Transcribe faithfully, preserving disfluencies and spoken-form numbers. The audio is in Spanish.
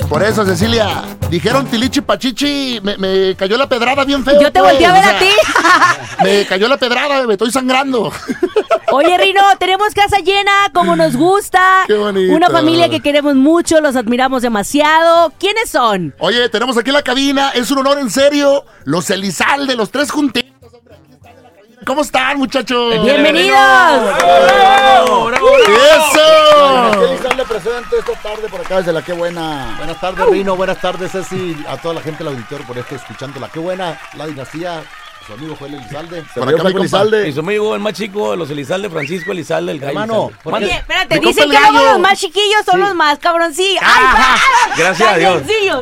Por eso, Cecilia, dijeron Tilichi Pachichi, me, me cayó la pedrada bien feo. Yo te pues, volteé a ver o sea, a ti. Me cayó la pedrada, me estoy sangrando. Oye, Rino, tenemos casa llena, como nos gusta. Qué bonito. Una familia que queremos mucho, los admiramos demasiado. ¿Quiénes son? Oye, tenemos aquí la cabina, es un honor en serio. Los Elizalde, los tres juntitos. ¿Cómo están, muchachos? ¡Bienvenidos! ¡Bravo, bravo, bravo! ¡Eso! Elizalde presente esta tarde por acá desde La Qué Buena. Buenas tardes, Rino. Buenas tardes, Ceci. A toda la gente del auditorio por este escuchando La Qué Buena, la dinastía. Su amigo Joel Elizalde. Por acá, mi compa. Elizalde. Y su amigo, el más chico de los Elizalde, Francisco Elizalde, el gallo. Hermano, Elizalde. ¿por qué? Oye, espérate, Mi compa dicen el que luego gallo. los más chiquillos son Sí. los más cabroncillos. Ajá. ¡Ay, va! Gracias a Dios. Cabroncillos.